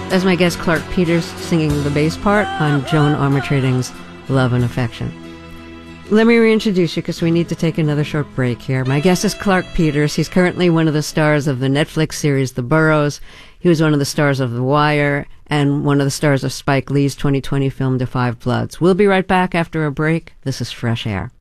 As my guest Clark Peters singing the bass part on Joan Armatrading's Love and Affection. Let me reintroduce you because we need to take another short break here. My guest is Clark Peters. He's currently one of the stars of the Netflix series The Burrows. He was one of the stars of The Wire and one of the stars of Spike Lee's 2020 film Da 5 Bloods. We'll be right back after a break. This is Fresh Air.